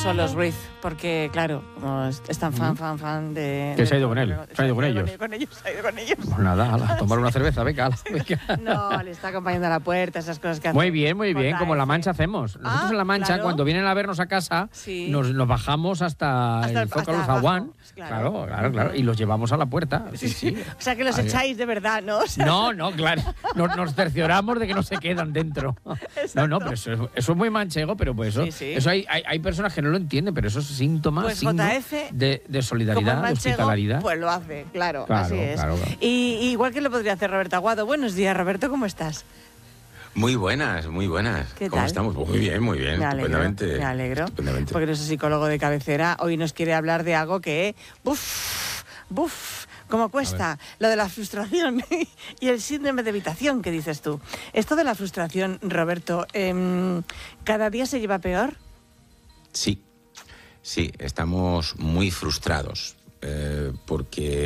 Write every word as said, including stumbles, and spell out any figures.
solos, Ruiz, porque, claro, como es tan fan, fan, fan de... ¿Qué de, se ha ido con él? ¿Se ha ido con ellos? Con ellos, se ha ido con ellos. Pues nada, ala, tomar una cerveza, venga, ala, venga. No, le está acompañando a la puerta, esas cosas que hace. Muy bien, muy bien, J F. como en La Mancha hacemos. Nosotros Ah, en La Mancha, claro. cuando vienen a vernos a casa, Sí. nos, nos bajamos hasta, Hasta el el- Zócalo hasta Zaguán. abajo, claro. Claro, claro, claro. Y los llevamos a la puerta. Sí, sí. O sea, que los Ahí. echáis de verdad, ¿no? O sea, No, no, claro. Nos, nos cercioramos de que no se quedan dentro. No, no, pero eso, es- eso es muy manchego, pero pues eso, Sí, sí. eso hay, hay, hay personas que no lo entienden, pero eso es síntoma, Pues signo J F, de, de como es solidaridad, de manchego, hospitalidad. pues lo hace, claro, Claro, así es. claro, claro. Y, y igual que lo podría hacer Roberto Aguado. Buenos días, Roberto, ¿cómo estás? Muy buenas, muy buenas. ¿Qué ¿Cómo tal? estamos? Muy bien, muy bien. Me alegro, estupendamente. me alegro, Estupendamente. porque nuestro psicólogo de cabecera hoy nos quiere hablar de algo que, buf, buf, cómo cuesta, lo de la frustración y el síndrome de evitación que dices tú. Esto de la frustración, Roberto, em, ¿cada día se lleva peor? Sí, sí, estamos muy frustrados eh, porque